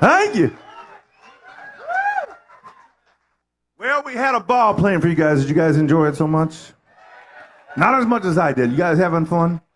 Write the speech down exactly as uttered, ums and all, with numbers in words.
Thank you. Well, we had a ball playing for you guys. Did you guys enjoy it so much? Not as much as I did. You guys having fun?